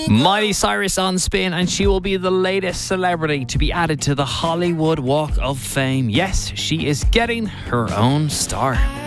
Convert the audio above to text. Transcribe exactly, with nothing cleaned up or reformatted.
Miley Cyrus on spin, and she will be the latest celebrity to be added to the Hollywood Walk of Fame. Yes, she is getting her own star.